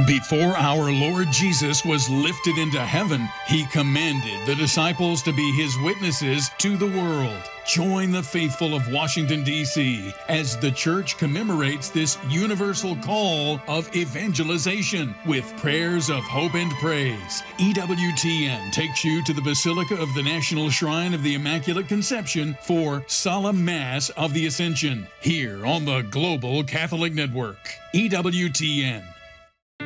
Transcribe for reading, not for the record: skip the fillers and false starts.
Before our Lord Jesus was lifted into heaven, he commanded the disciples to be his witnesses to the world. Join the faithful of Washington, D.C. as the church commemorates this universal call of evangelization with prayers of hope and praise. EWTN takes you to the Basilica of the National Shrine of the Immaculate Conception for Solemn Mass of the Ascension here on the Global Catholic Network. EWTN.